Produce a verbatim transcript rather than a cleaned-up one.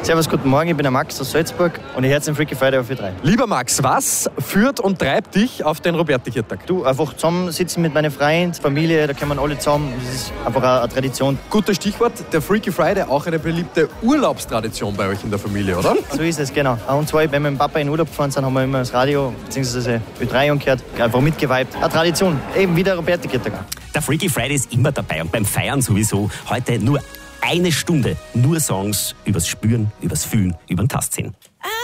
Servus, guten Morgen, ich bin der Max aus Salzburg und ich höre den Freaky Friday auf V drei. Lieber Max, was führt und treibt dich auf den Robertikirtag? Du, einfach zusammensitzen mit meinen Freunden, Familie, da kommen alle zusammen. Das ist einfach eine, eine Tradition. Gutes Stichwort, der Freaky Friday, auch eine beliebte Urlaubstradition bei euch in der Familie, oder? So ist es, genau. Und zwar, wenn wir mit dem Papa in Urlaub gefahren sind, haben wir immer das Radio bzw. V drei angehört, einfach mitgeweibt. Eine Tradition, eben wie der Robertikirtag. Der Freaky Friday ist immer dabei und beim Feiern sowieso. Heute nur eine Stunde, nur Songs übers Spüren, übers Fühlen, über den Tastsinn.